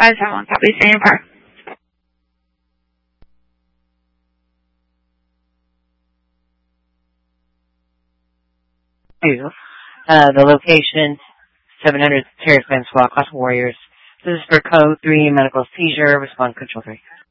571, copy, standing par. The location, 700 Terrace Van Swat, Class Warriors. This is for Code 3, medical seizure, respond control 3.